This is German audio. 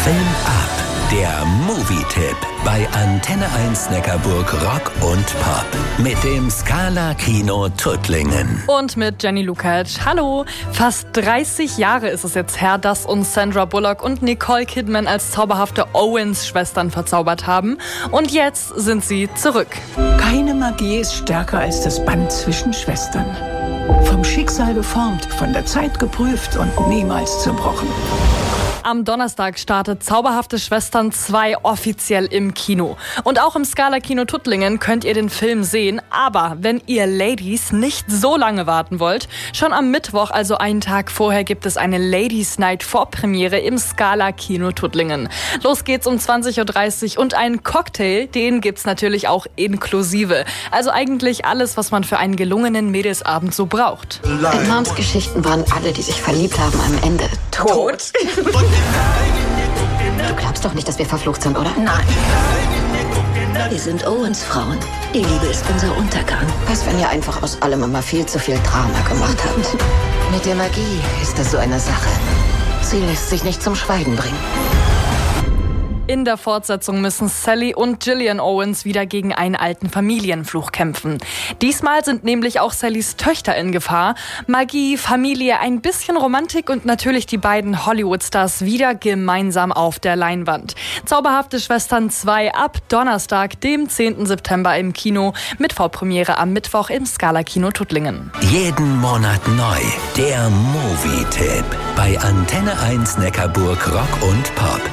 Film ab. Der Movie-Tipp bei Antenne 1 Neckarburg Rock und Pop. Mit dem Scala Kino Tuttlingen. Und mit Jenny Lukacs. Hallo! Fast 30 Jahre ist es jetzt her, dass uns Sandra Bullock und Nicole Kidman als zauberhafte Owens-Schwestern verzaubert haben. Und jetzt sind sie zurück. Keine Magie ist stärker als das Band zwischen Schwestern. Vom Schicksal geformt, von der Zeit geprüft und niemals zerbrochen. Am Donnerstag startet Zauberhafte Schwestern 2 offiziell im Kino. Und auch im Scala Kino Tuttlingen könnt ihr den Film sehen. Aber wenn ihr Ladies nicht so lange warten wollt, schon am Mittwoch, also einen Tag vorher, gibt es eine Ladies Night Vorpremiere im Scala Kino Tuttlingen. Los geht's um 20.30 Uhr und einen Cocktail, den gibt's natürlich auch inklusive. Also eigentlich alles, was man für einen gelungenen Mädelsabend so braucht. In Moms Geschichten waren alle, die sich verliebt haben, am Ende tot. Du glaubst doch nicht, dass wir verflucht sind, oder? Nein. Wir sind Owens Frauen. Die Liebe ist unser Untergang. Was, wenn ihr einfach aus allem immer viel zu viel Drama gemacht habt? Mit der Magie ist das so eine Sache. Sie lässt sich nicht zum Schweigen bringen. In der Fortsetzung müssen Sally und Gillian Owens wieder gegen einen alten Familienfluch kämpfen. Diesmal sind nämlich auch Sallys Töchter in Gefahr. Magie, Familie, ein bisschen Romantik und natürlich die beiden Hollywood-Stars wieder gemeinsam auf der Leinwand. Zauberhafte Schwestern 2 ab Donnerstag, dem 10. September im Kino, mit Vorpremiere am Mittwoch im Scala Kino Tuttlingen. Jeden Monat neu. Der Movie-Tipp bei Antenne 1 Neckarburg Rock und Pop.